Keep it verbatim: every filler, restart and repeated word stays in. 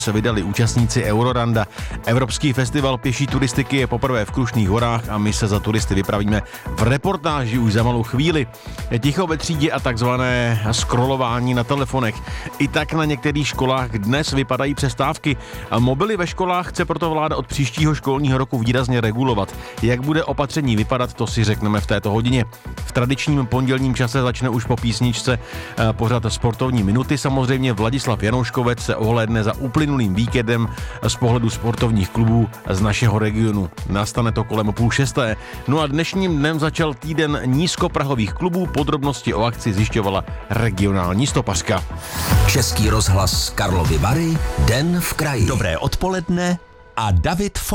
se vydali účastníci Euroranda. Evropský festival pěší turistiky je poprvé v Krušných horách a my se za turisty vypravíme v reportáži už za malou chvíli. Ticho ve třídě a takzvané scrollování na telefonech. I tak na některých školách dnes vypadají přestávky. Mobily ve školách chce proto vláda od příštího školního roku výrazně regulovat. Jak bude opatření vypadat, to si řekneme v této hodině. V tradičním pondělním čase začne už po písničce pořad Sportovní minuty. Samozřejmě Vladislav Janouškovec se ohlédne za uplynulým víkendem z pohledu sportovních klubů z našeho regionu. Nastane to kolem půl šesté. No a dnešním dnem začal týden nízkoprahových klubů. Podrobnosti o akci zjišťovala regionální stopařka. Český rozhlas Karlovy Vary, Den v kraji. Dobré odpoledne a David Fo-